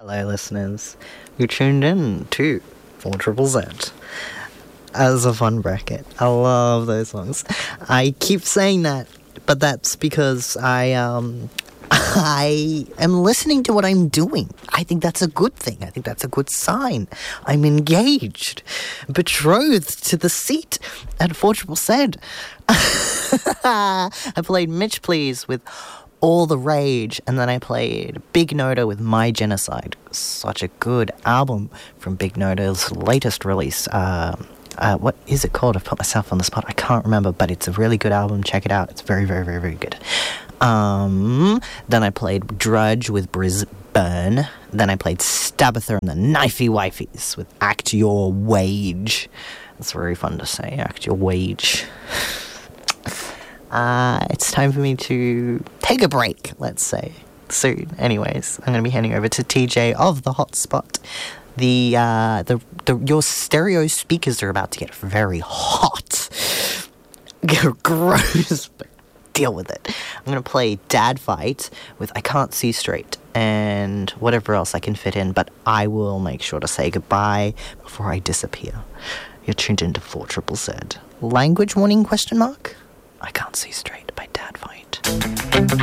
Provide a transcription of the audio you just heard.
Hello, listeners. You tuned in to 4ZZZ as a fun bracket. I love those songs. I keep saying that, but that's because I am listening to what I'm doing. I think that's a good thing. I think that's a good sign. I'm engaged, betrothed to the seat at 4ZZZ. I played Mitch Please with All the Rage, and then I played Big Noda with My Genocide. Such a good album from Big Noda's latest release. What is it called? I've put myself on the spot. I can't remember, but it's a really good album. Check it out. It's very, very, very, very good. Then I played Drudge with Brisbane. Then I played Stabitha and the Knifey Wifeys with Act Your Wage. That's very fun to say, Act Your Wage. It's time for me to take a break, let's say, soon. Anyways, I'm going to be handing over to TJ of The Hotspot. Your stereo speakers are about to get very hot. Gross, but deal with it. I'm going to play Dad Fight with I Can't See Straight and whatever else I can fit in, but I will make sure to say goodbye before I disappear. You're tuned into 4ZZZ. Language warning, question mark? I Can't See Straight by Dad Fight.